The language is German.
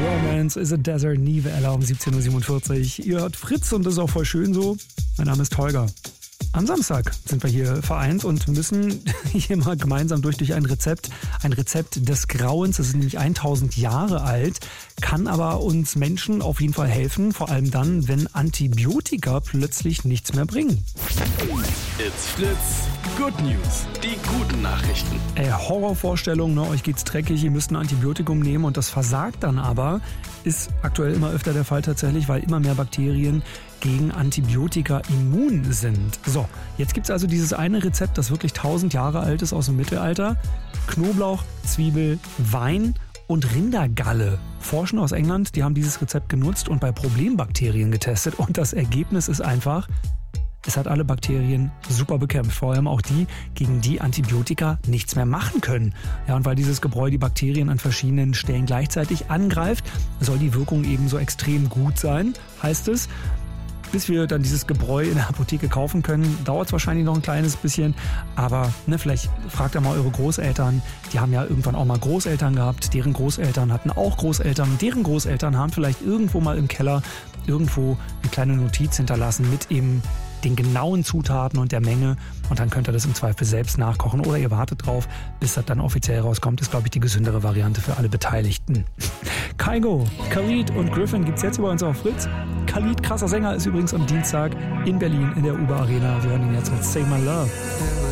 Romance is a Desert, Nive Ella um 17.47 Uhr. Ihr hört Fritz und das ist auch voll schön so. Mein Name ist Holger. Am Samstag sind wir hier vereint und müssen hier mal gemeinsam durch ein Rezept des Grauens. Das ist nämlich 1000 Jahre alt, kann aber uns Menschen auf jeden Fall helfen, vor allem dann, wenn Antibiotika plötzlich nichts mehr bringen. It's Fritz. Good News. Die guten Nachrichten. Horrorvorstellung, ne? Euch geht's dreckig, ihr müsst ein Antibiotikum nehmen und das versagt dann aber. Ist aktuell immer öfter der Fall tatsächlich, weil immer mehr Bakterien gegen Antibiotika immun sind. So, jetzt gibt's also dieses eine Rezept, das wirklich 1000 Jahre alt ist aus dem Mittelalter. Knoblauch, Zwiebel, Wein und Rindergalle. Forscher aus England, die haben dieses Rezept genutzt und bei Problembakterien getestet. Und das Ergebnis ist einfach, es hat alle Bakterien super bekämpft, vor allem auch die, gegen die Antibiotika nichts mehr machen können. Ja, und weil dieses Gebräu die Bakterien an verschiedenen Stellen gleichzeitig angreift, soll die Wirkung ebenso extrem gut sein, heißt es. Bis wir dann dieses Gebräu in der Apotheke kaufen können, dauert es wahrscheinlich noch ein kleines bisschen. Aber vielleicht fragt ihr mal eure Großeltern. Die haben ja irgendwann auch mal Großeltern gehabt. Deren Großeltern hatten auch Großeltern. Und deren Großeltern haben vielleicht irgendwo mal im Keller irgendwo eine kleine Notiz hinterlassen mit eben den genauen Zutaten und der Menge. Und dann könnt ihr das im Zweifel selbst nachkochen. Oder ihr wartet drauf, bis das dann offiziell rauskommt. Ist, glaube ich, die gesündere Variante für alle Beteiligten. Kygo, Khalid und Griffin gibt's jetzt über uns auf Fritz. Khalid, krasser Sänger, ist übrigens am Dienstag in Berlin in der Uber Arena. Wir hören ihn jetzt mit Say My Love.